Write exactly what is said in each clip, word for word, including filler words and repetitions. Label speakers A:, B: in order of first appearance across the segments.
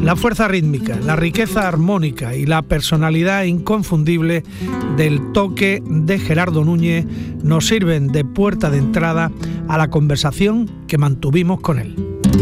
A: La fuerza rítmica, la riqueza armónica y la personalidad inconfundible del toque de Gerardo Núñez nos sirven de puerta de entrada a la conversación que mantuvimos con él.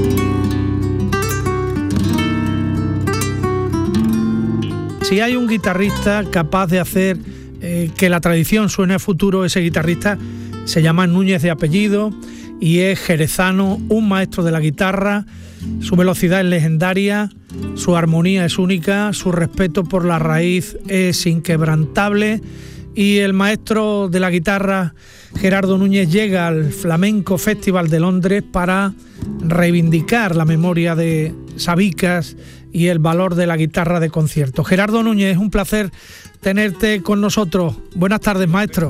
A: Si hay un guitarrista capaz de hacer eh, que la tradición suene a futuro, ese guitarrista se llama Núñez de apellido y es jerezano, un maestro de la guitarra. Su velocidad es legendaria, su armonía es única, su respeto por la raíz es inquebrantable y el maestro de la guitarra, Gerardo Núñez, llega al Flamenco Festival de Londres para reivindicar la memoria de Sabicas y el valor de la guitarra de concierto. Gerardo Núñez, es un placer tenerte con nosotros. Buenas tardes, maestro.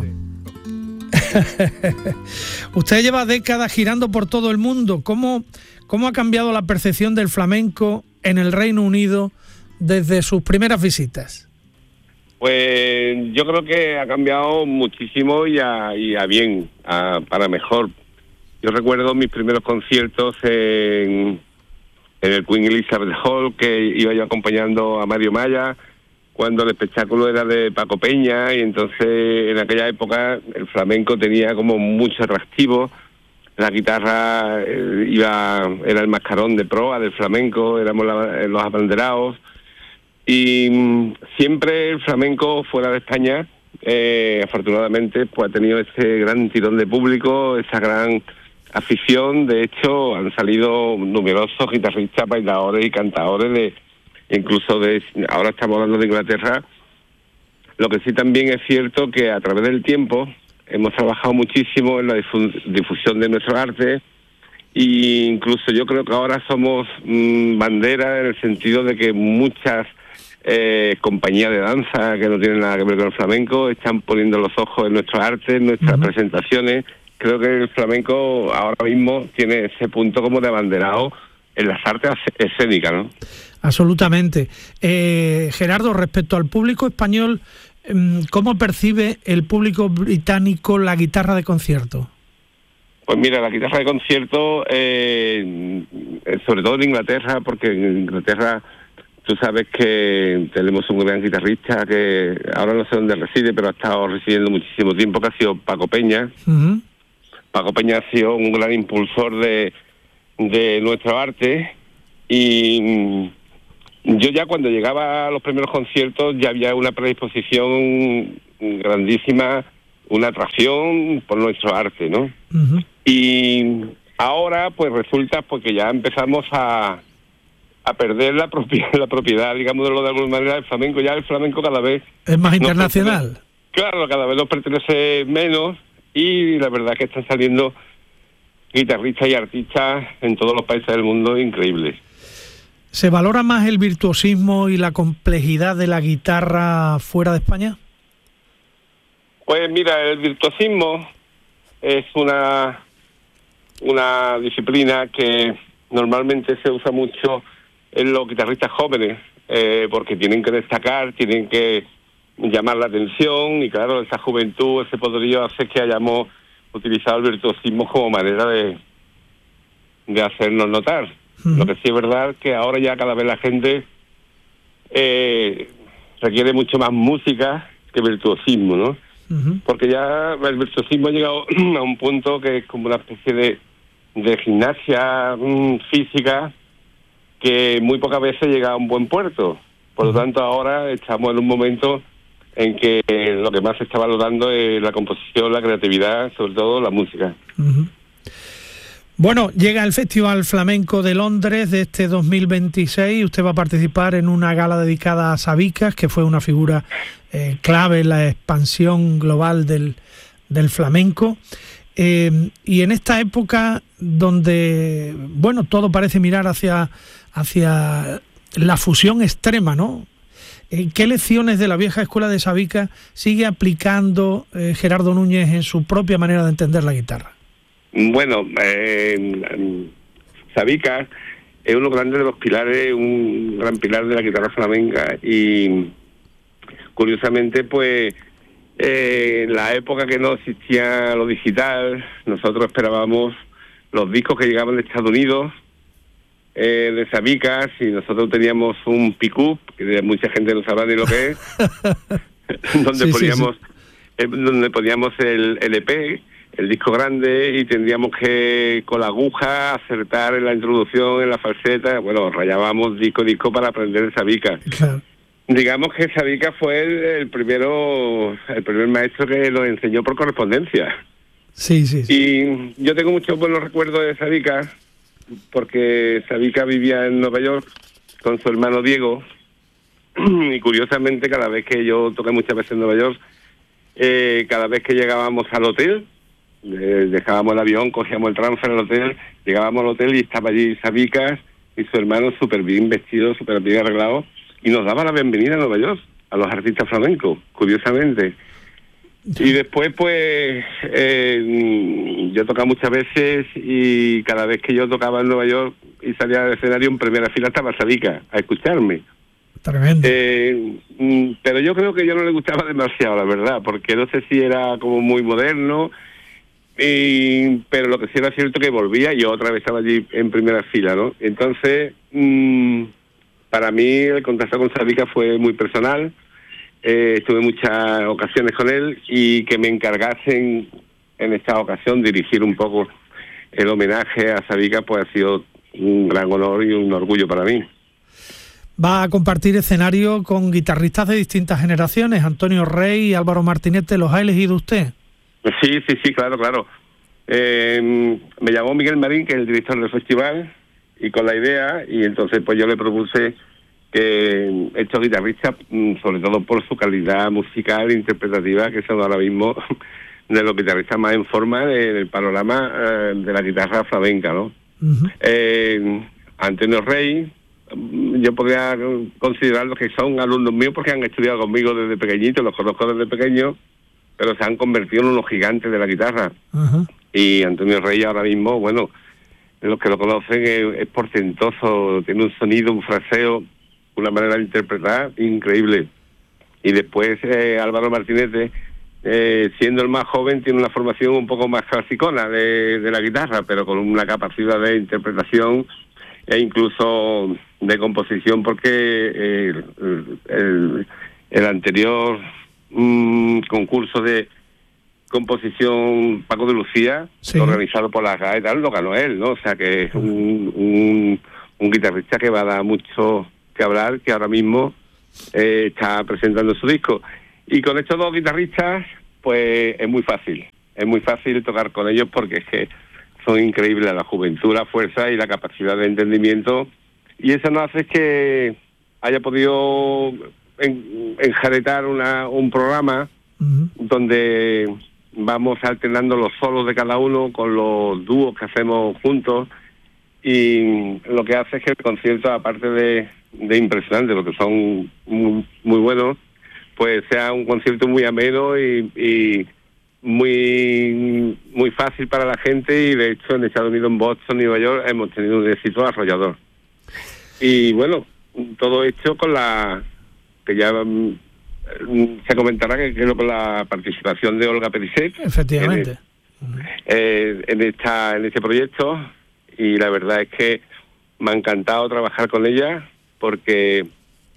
A: Usted lleva décadas girando por todo el mundo. ¿Cómo, cómo ha cambiado la percepción del flamenco en el Reino Unido desde sus primeras visitas?
B: Pues yo creo que ha cambiado muchísimo y a, y a bien, a, para mejor. Yo recuerdo mis primeros conciertos en, en el Queen Elizabeth Hall, que iba yo acompañando a Mario Maya, cuando el espectáculo era de Paco Peña, y entonces en aquella época el flamenco tenía como mucho atractivo. La guitarra eh, iba era el mascarón de proa del flamenco, éramos la, los abanderados, y mm, siempre el flamenco fuera de España, eh, afortunadamente, pues ha tenido ese gran tirón de público, esa gran afición. De hecho, han salido numerosos guitarristas, bailadores y cantadores de incluso de, ahora estamos hablando de Inglaterra. Lo que sí también es cierto que a través del tiempo hemos trabajado muchísimo en la difusión de nuestro arte, e incluso yo creo que ahora somos mmm, bandera en el sentido de que muchas eh, compañías de danza que no tienen nada que ver con el flamenco están poniendo los ojos en nuestro arte, en nuestras uh-huh. presentaciones. Creo que el flamenco ahora mismo tiene ese punto como de abanderado en las artes escénicas, ¿no?
A: Absolutamente. Eh, Gerardo, respecto al público español, ¿cómo percibe el público británico la guitarra de concierto?
B: Pues mira, la guitarra de concierto, eh, sobre todo en Inglaterra, porque en Inglaterra tú sabes que tenemos un gran guitarrista que ahora no sé dónde reside, pero ha estado residiendo muchísimo tiempo, que ha sido Paco Peña. Uh-huh. Paco Peña ha sido un gran impulsor de, de nuestro arte, y yo ya cuando llegaba a los primeros conciertos ya había una predisposición grandísima, una atracción por nuestro arte, ¿no? Uh-huh. Y ahora pues resulta pues que ya empezamos a, a perder la propiedad, la propiedad, digámoslo de alguna manera, del flamenco. Ya el flamenco cada vez
A: es más internacional.
B: Claro, cada vez nos pertenece menos, y la verdad que están saliendo guitarristas y artistas en todos los países del mundo increíbles.
A: ¿Se valora más el virtuosismo y la complejidad de la guitarra fuera de España?
B: Pues mira, el virtuosismo es una, una disciplina que normalmente se usa mucho en los guitarristas jóvenes, eh, porque tienen que destacar, tienen que llamar la atención, y claro, esa juventud, ese poderío hace que hayamos utilizado el virtuosismo como manera de, de hacernos notar. Uh-huh. Lo que sí es verdad que ahora ya cada vez la gente eh, requiere mucho más música que virtuosismo, ¿no? Uh-huh. Porque ya el virtuosismo ha llegado a un punto que es como una especie de, de gimnasia mmm, física que muy pocas veces llega a un buen puerto. Por uh-huh. lo tanto, ahora estamos en un momento en que lo que más se está valorando es la composición, la creatividad, sobre todo la música.
A: Uh-huh. Bueno, llega el Festival Flamenco de Londres de este dos mil veintiséis. Usted va a participar en una gala dedicada a Sabicas, que fue una figura eh, clave en la expansión global del, del flamenco. Eh, y en esta época donde, bueno, todo parece mirar hacia, hacia la fusión extrema, ¿no? Eh, ¿Qué lecciones de la vieja escuela de Sabicas sigue aplicando eh, Gerardo Núñez en su propia manera de entender la guitarra?
B: Bueno, eh, Sabicas es uno grande de los pilares, un gran pilar de la guitarra flamenca, y curiosamente, pues, eh, en la época que no existía lo digital, nosotros esperábamos los discos que llegaban de Estados Unidos, eh, de sabicas, y nosotros teníamos un pick-up, que mucha gente no sabrá ni lo que es, donde
A: sí,
B: poníamos
A: sí, sí.
B: Eh, donde poníamos el L P, el disco grande, y tendríamos que con la aguja acertar en la introducción, en la falseta. Bueno, rayábamos disco a disco para aprender sabicas.
A: Claro.
B: Digamos que Sabica fue el, el primero, el primer maestro que lo enseñó por correspondencia.
A: Sí, sí, sí.
B: Y yo tengo muchos buenos recuerdos de Sabica, porque Sabica vivía en Nueva York con su hermano Diego, y curiosamente cada vez que yo toqué muchas veces en Nueva York, eh, cada vez que llegábamos al hotel, eh, dejábamos el avión, cogíamos el transfer al hotel, llegábamos al hotel y estaba allí Sabica y su hermano súper bien vestido, súper bien arreglado, y nos daba la bienvenida a Nueva York, a los artistas flamencos, curiosamente. Y después, pues, eh, yo tocaba muchas veces, y cada vez que yo tocaba en Nueva York y salía del escenario, en primera fila estaba Sabica a escucharme.
A: Tremendo.
B: Eh, pero yo creo que yo no le gustaba demasiado, la verdad, porque no sé si era como muy moderno, y, pero lo que sí era cierto que volvía y yo otra vez estaba allí en primera fila, ¿no? Entonces, mmm, para mí el contacto con Sabica fue muy personal. Eh, tuve muchas ocasiones con él, y que me encargasen en esta ocasión dirigir un poco el homenaje a Sabica, pues ha sido un gran honor y un orgullo para mí.
A: Va a compartir escenario con guitarristas de distintas generaciones. Antonio Rey y Álvaro Martinete, ¿los ha elegido usted?
B: Sí, sí, sí, claro, claro. Eh, me llamó Miguel Marín, que es el director del festival, y con la idea, y entonces pues yo le propuse que estos guitarristas, sobre todo por su calidad musical e interpretativa, que son ahora mismo de los guitarristas más en forma del panorama eh, de la guitarra flamenca, ¿no? Uh-huh. Eh, Antonio Rey, yo podría considerarlos que son alumnos míos porque han estudiado conmigo desde pequeñitos, los conozco desde pequeños, pero se han convertido en unos gigantes de la guitarra. Uh-huh. Y Antonio Rey ahora mismo, bueno, los que lo conocen, es, es portentoso, tiene un sonido, un fraseo, una manera de interpretar increíble. Y después eh, Álvaro Martinete, eh, siendo el más joven, tiene una formación un poco más clasicona de, de la guitarra, pero con una capacidad de interpretación e incluso de composición, porque eh, el, el, el anterior mmm, concurso de composición Paco de Lucía, sí, organizado por la G A E, lo ganó él, ¿no? O sea que es un, un, un guitarrista que va a dar mucho que hablar, que ahora mismo eh, está presentando su disco. Y con estos dos guitarristas, pues es muy fácil, es muy fácil tocar con ellos, porque es que son increíbles la juventud, la fuerza y la capacidad de entendimiento, y eso nos hace que haya podido en, enjaretar una, un programa uh-huh. donde vamos alternando los solos de cada uno con los dúos que hacemos juntos, y lo que hace es que el concierto, aparte de, de impresionante, porque son muy, muy buenos, pues sea un concierto muy ameno y, y muy muy fácil para la gente. Y de hecho en Estados Unidos, en Boston, Nueva York, hemos tenido un éxito arrollador. Y bueno, todo hecho con la que ya um, se comentará que creo con la participación de Olga Perisset,
A: efectivamente,
B: en, eh, en esta en este proyecto. Y la verdad es que me ha encantado trabajar con ella, porque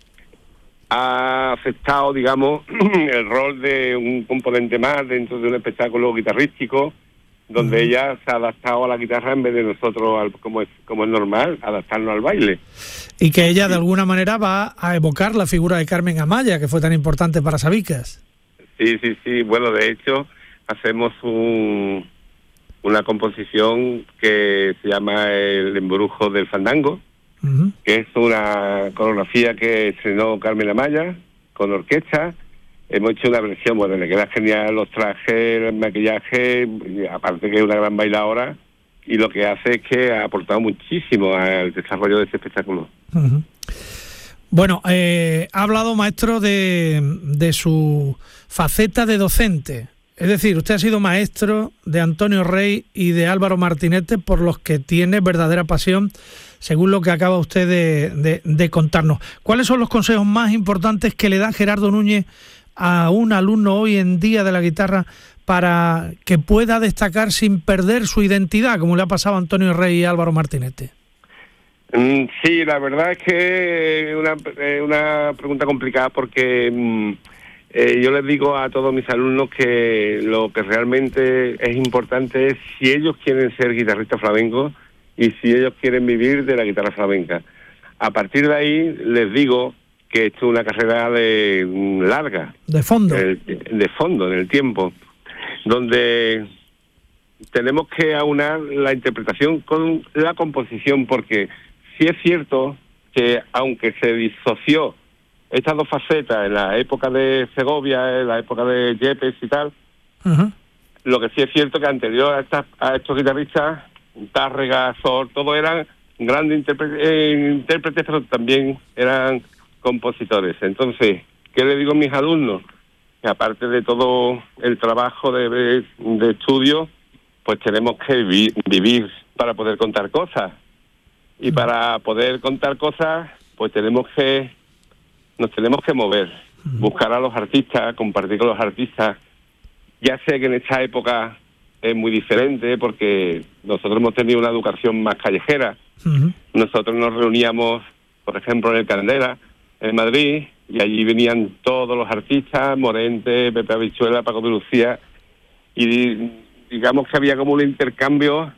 B: ha aceptado, digamos, el rol de un componente más dentro de un espectáculo guitarrístico, donde uh-huh. ella se ha adaptado a la guitarra en vez de nosotros, al, como es como es normal, adaptarnos al baile.
A: Y que ella de alguna manera va a evocar la figura de Carmen Amaya, que fue tan importante para Sabicas.
B: Sí, sí, sí. Bueno, de hecho, hacemos un, una composición que se llama El embrujo del fandango, uh-huh. que es una coreografía que estrenó Carmen Amaya con orquesta. Hemos hecho una versión, bueno, le queda genial los trajes, el maquillaje, aparte que es una gran bailadora, y lo que hace es que ha aportado muchísimo al desarrollo de este espectáculo.
A: Uh-huh. Bueno, eh, ha hablado, maestro, de, de su faceta de docente. Es decir, usted ha sido maestro de Antonio Rey y de Álvaro Martinete, por los que tiene verdadera pasión, según lo que acaba usted de, de, de contarnos. ¿Cuáles son los consejos más importantes que le da Gerardo Núñez a un alumno hoy en día de la guitarra para que pueda destacar sin perder su identidad, como le ha pasado a Antonio Rey y Álvaro Martinete?
B: Mm, sí, la verdad es que es una, eh, una pregunta complicada porque mm, eh, yo les digo a todos mis alumnos que lo que realmente es importante es si ellos quieren ser guitarristas flamencos y si ellos quieren vivir de la guitarra flamenca. A partir de ahí les digo que esto es una carrera de mm, larga.
A: De fondo.
B: El, de fondo, en el tiempo, donde tenemos que aunar la interpretación con la composición, porque sí es cierto que aunque se disoció estas dos facetas en la época de Segovia, en la época de Yepes y tal, uh-huh. Lo que sí es cierto que anterior a, estas, a estos guitarristas, Tárrega, Sor, todos eran grandes intérpretes, eh, intérpretes, pero también eran compositores. Entonces, ¿qué le digo a mis alumnos? Que aparte de todo el trabajo de, de estudio, pues tenemos que vi- vivir para poder contar cosas. Y para poder contar cosas, pues tenemos que, nos tenemos que mover, buscar a los artistas, compartir con los artistas. Ya sé que en esta época es muy diferente porque nosotros hemos tenido una educación más callejera. Uh-huh. Nosotros nos reuníamos, por ejemplo, en el Candela, en Madrid, y allí venían todos los artistas, Morente, Pepe Habichuela, Paco de Lucía, y digamos que había como un intercambio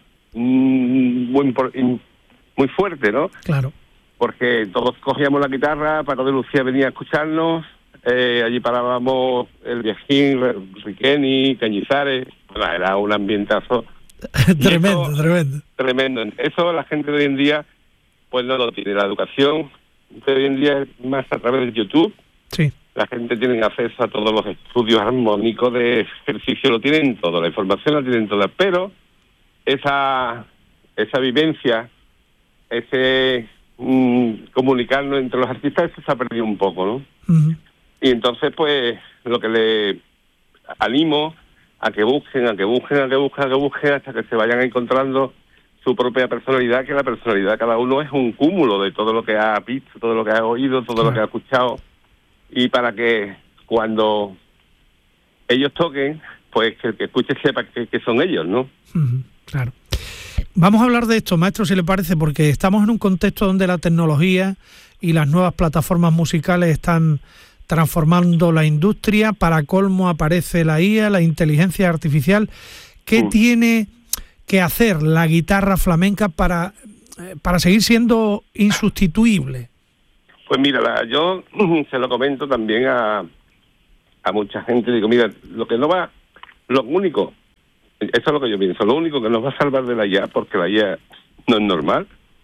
B: mmm, muy importante, muy fuerte, ¿no?
A: Claro.
B: Porque todos cogíamos la guitarra, Paco de Lucía venía a escucharnos, eh, allí parábamos el Viajín, Riqueni, Cañizares, bueno, era un ambientazo.
A: tremendo,
B: eso,
A: tremendo.
B: Tremendo. Eso la gente de hoy en día, pues no lo tiene. La educación de hoy en día es más a través de YouTube.
A: Sí.
B: La gente tiene acceso a todos los estudios armónicos de ejercicio, lo tienen todo, la información la tienen toda, pero esa, esa vivencia, ese mmm, comunicarnos entre los artistas, eso se ha perdido un poco, ¿no? Uh-huh. Y entonces, pues, lo que le animo a que busquen, a que busquen, a que busquen, a que busquen, hasta que se vayan encontrando su propia personalidad, que la personalidad de cada uno es un cúmulo de todo lo que ha visto, todo lo que ha oído, todo claro. lo que ha escuchado, y para que cuando ellos toquen, pues que el que escuche sepa que, que son ellos, ¿no?
A: Uh-huh. Claro. Vamos a hablar de esto, maestro, si le parece, porque estamos en un contexto donde la tecnología y las nuevas plataformas musicales están transformando la industria. Para colmo aparece la I A, la inteligencia artificial. ¿Qué uh. tiene que hacer la guitarra flamenca para, para seguir siendo insustituible?
B: Pues mira, la, yo se lo comento también a, a mucha gente. Digo, mira, lo que no va, lo único, eso es lo que yo pienso, lo único que nos va a salvar de la I A, porque la I A no es normal,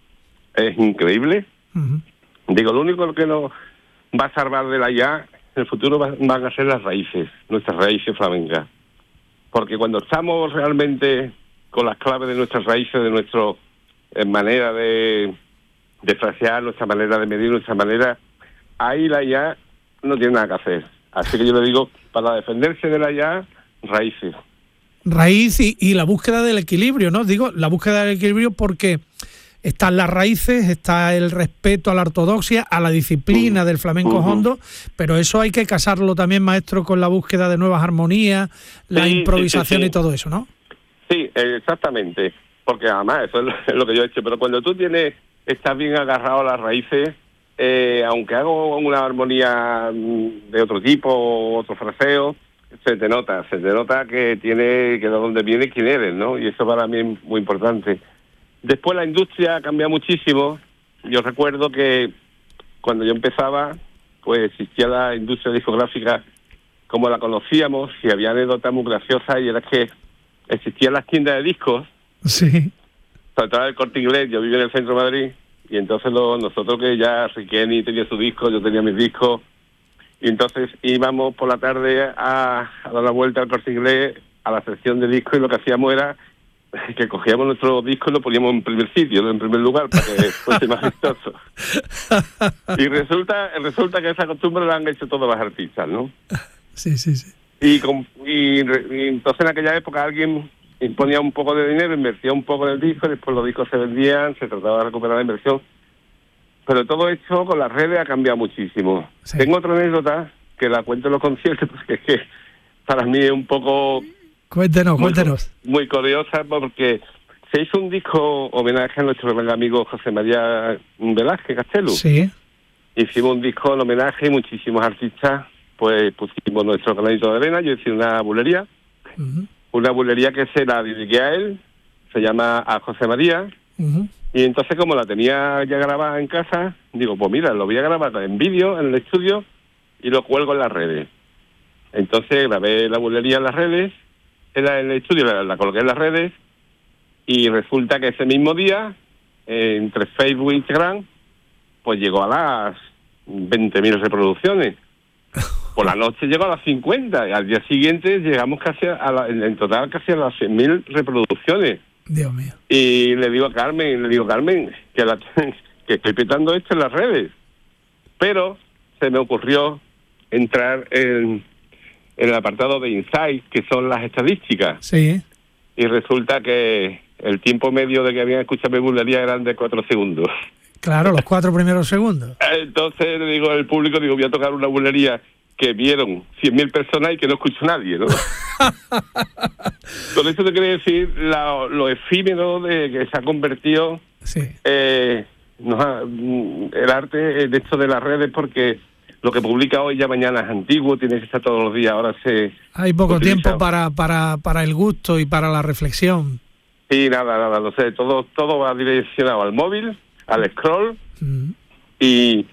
B: es increíble. Uh-huh. Digo, lo único que nos va a salvar de la I A en el futuro va, van a ser las raíces, nuestras raíces flamencas. Porque cuando estamos realmente con las claves de nuestras raíces, de nuestra eh, manera de, de frasear, nuestra manera de medir, nuestra manera, ahí la I A no tiene nada que hacer. Así que yo le digo, para defenderse de la I A, raíces.
A: Raíz y, y la búsqueda del equilibrio, ¿no? Digo, la búsqueda del equilibrio porque están las raíces, está el respeto a la ortodoxia, a la disciplina uh-huh. del flamenco uh-huh. hondo, pero eso hay que casarlo también, maestro, con la búsqueda de nuevas armonías, la sí, improvisación sí, sí, sí. y todo eso, ¿no?
B: Sí, exactamente, porque además eso es lo que yo he hecho, pero cuando tú tienes, estás bien agarrado a las raíces, eh, aunque hago una armonía de otro tipo, otro fraseo, se te nota, se te nota que tiene, que de dónde viene quién eres, ¿no? Y eso para mí es muy importante. Después la industria ha cambiado muchísimo. Yo recuerdo que cuando yo empezaba, pues existía la industria discográfica como la conocíamos, y había anécdotas muy graciosas, y era que existían las tiendas de discos.
A: Sí.
B: Sobre todo el Corte Inglés, yo vivía en el centro de Madrid, y entonces lo, nosotros que ya Riqueni tenía su disco, yo tenía mis discos, y entonces íbamos por la tarde a, a dar la vuelta al Corte Inglés, a la sección de discos, y lo que hacíamos era que cogíamos nuestro disco y lo poníamos en primer sitio, ¿no? En primer lugar, para que fuese más vistoso. Y resulta resulta que esa costumbre la han hecho todos los artistas, ¿no?
A: Sí, sí, sí.
B: Y, con, y, y entonces en aquella época alguien imponía un poco de dinero, invertía un poco en el disco, después los discos se vendían, se trataba de recuperar la inversión. Pero todo esto con las redes ha cambiado muchísimo. Sí. Tengo otra anécdota que la cuento en los conciertos, porque es que para mí es un poco...
A: Cuéntenos,
B: muy,
A: cuéntenos.
B: Muy curiosa, porque se hizo un disco homenaje a nuestro gran amigo José María Velázquez Castelo.
A: Sí.
B: Hicimos un disco en homenaje y muchísimos artistas, pues pusimos nuestro granito de arena. Yo hice una bulería, uh-huh. una bulería que se la dediqué a él, se llama A José María, uh-huh. y entonces como la tenía ya grabada en casa, digo, pues mira, lo voy a grabar en vídeo en el estudio y lo cuelgo en las redes. Entonces grabé la bulería en las redes, en el estudio la, la coloqué en las redes, y resulta que ese mismo día, eh, entre Facebook e Instagram, pues llegó a las veinte mil reproducciones. Por la noche llegó a las cincuenta, y al día siguiente llegamos casi a la, en total casi a las cien mil reproducciones.
A: Dios mío.
B: Y le digo a Carmen, le digo, Carmen, que, la, que estoy petando esto en las redes. Pero se me ocurrió entrar en, en el apartado de Insights, que son las estadísticas.
A: Sí.
B: Y resulta que el tiempo medio de que habían escuchado mi bulería eran de cuatro segundos.
A: Claro, los cuatro primeros segundos.
B: Entonces le digo al público, digo, voy a tocar una bulería que vieron cien mil personas y que no escuchó nadie, ¿no? Con eso te quiero decir la, lo efímero de que se ha convertido
A: sí.
B: eh, nos ha, el arte de esto de las redes, porque lo que publica hoy ya mañana es antiguo, tiene que estar todos los días, ahora se...
A: Hay poco utiliza. tiempo para, para, para el gusto y para la reflexión.
B: Sí, nada, nada, no sé, todo, todo va direccionado al móvil, al scroll, mm. y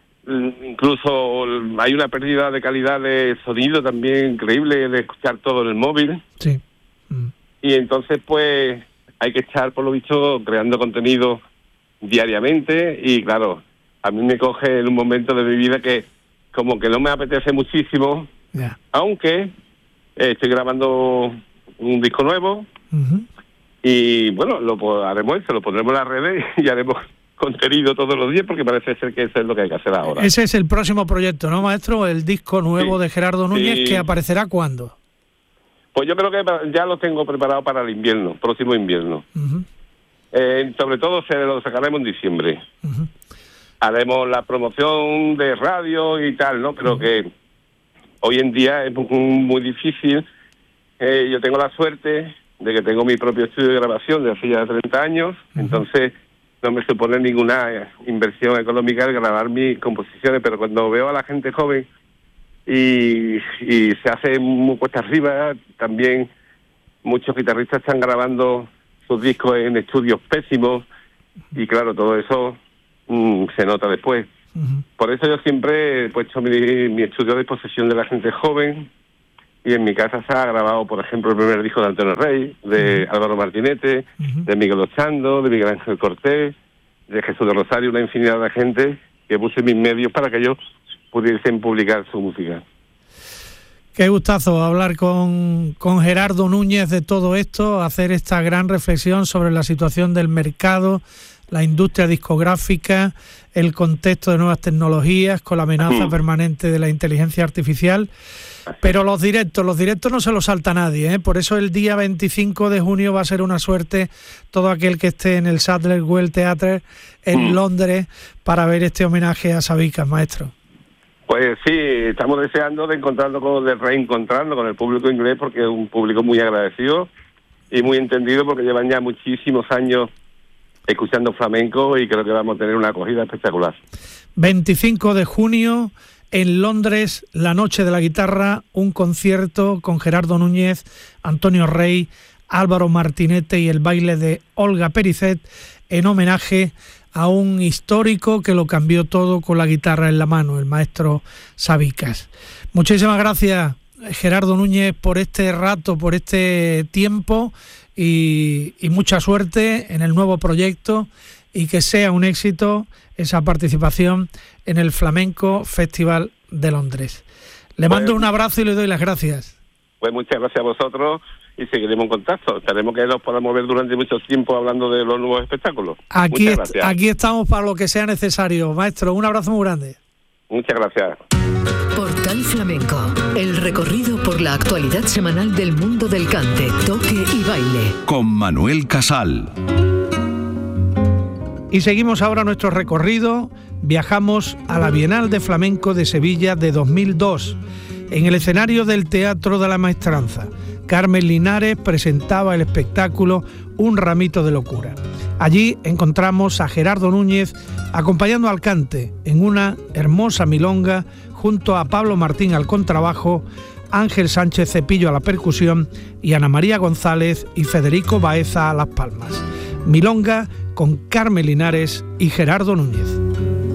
B: incluso hay una pérdida de calidad de sonido también increíble de escuchar todo en el móvil.
A: Sí. Mm.
B: Y entonces pues hay que estar, por lo visto, creando contenido diariamente, y claro, a mí me coge en un momento de mi vida que como que no me apetece muchísimo,
A: yeah.
B: aunque eh, estoy grabando un disco nuevo,
A: uh-huh.
B: y bueno, lo haremos eso, lo pondremos en las redes y haremos contenido todos los días, porque parece ser que eso es lo que hay que hacer ahora.
A: Ese es el próximo proyecto, ¿no, maestro? El disco nuevo
B: sí.
A: de Gerardo Núñez,
B: sí.
A: ¿que aparecerá cuándo?
B: Pues yo creo que ya lo tengo preparado para el invierno, próximo invierno.
A: Uh-huh.
B: Eh, sobre todo se lo sacaremos en diciembre.
A: Uh-huh.
B: Haremos la promoción de radio y tal, ¿no? Pero uh-huh. que hoy en día es muy, muy difícil. Eh, yo tengo la suerte de que tengo mi propio estudio de grabación de hace ya treinta años, uh-huh. entonces no me supone ninguna inversión económica el grabar mis composiciones, pero cuando veo a la gente joven y, y se hace muy cuesta arriba, también muchos guitarristas están grabando sus discos en estudios pésimos, y claro, todo eso mmm, se nota después.
A: Uh-huh.
B: Por eso yo siempre he puesto mi, mi estudio a disposición de la gente joven, y en mi casa se ha grabado, por ejemplo, el primer disco de Antonio Rey, de uh-huh. Álvaro Martinete, uh-huh. de Miguel Ochando, de Miguel Ángel Cortés, de Jesús de Rosario, una infinidad de gente que puse mis medios para que ellos pudiesen publicar su música.
A: Qué gustazo hablar con, con Gerardo Núñez de todo esto, hacer esta gran reflexión sobre la situación del mercado, la industria discográfica, el contexto de nuevas tecnologías con la amenaza mm. permanente de la inteligencia artificial. Pero los directos, los directos no se los salta nadie, ¿eh? Por eso el día veinticinco de junio va a ser una suerte todo aquel que esté en el Sadler's Wells Theatre en mm. Londres para ver este homenaje a Sabicas, maestro.
B: Pues sí, estamos deseando de encontrarlo con, de reencontrarlo con el público inglés, porque es un público muy agradecido y muy entendido, porque llevan ya muchísimos años escuchando flamenco, y creo que vamos a tener una acogida espectacular.
A: veinticinco de junio en Londres, la Noche de la Guitarra, un concierto con Gerardo Núñez, Antonio Rey, Álvaro Martinete y el baile de Olga Pericet, en homenaje a un histórico que lo cambió todo con la guitarra en la mano, el maestro Sabicas. Muchísimas gracias, Gerardo Núñez, por este rato, por este tiempo, y, y mucha suerte en el nuevo proyecto, y que sea un éxito esa participación en el Flamenco Festival de Londres. Le mando pues, un abrazo y le doy las gracias.
B: Pues muchas gracias a vosotros, y seguiremos en contacto. Esperemos que nos podamos ver durante mucho tiempo hablando de los nuevos espectáculos.
A: Aquí, est- aquí estamos para lo que sea necesario. Maestro, un abrazo muy grande.
B: Muchas gracias.
C: Portal Flamenco, el recorrido por la actualidad semanal del mundo del cante, toque y baile.
D: Con Manuel Casal.
A: Y seguimos ahora nuestro recorrido. Viajamos a la Bienal de Flamenco de Sevilla de dos mil dos En el escenario del Teatro de la Maestranza, Carmen Linares presentaba el espectáculo Un ramito de locura. Allí encontramos a Gerardo Núñez acompañando al cante en una hermosa milonga junto a Pablo Martín al contrabajo, Ángel Sánchez Cepillo a la percusión y Ana María González y Federico Baeza a las palmas. Milonga con Carmen Linares y Gerardo Núñez.